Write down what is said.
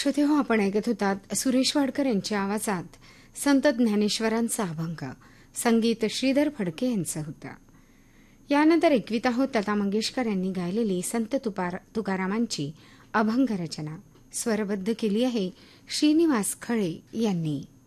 श्रोते हो, आपण ऐकत होतात सुरेश वाडकर यांच्या आवाजात संत ज्ञानेश्वरांचा अभंग. संगीत श्रीधर फडके यांचं होतं. यानंतर ऐकवीत आहोत लता मंगेशकर यांनी गायलेली संत तुकारामांची अभंग रचना. स्वरबद्ध केली आहे श्रीनिवास खळे यांनी.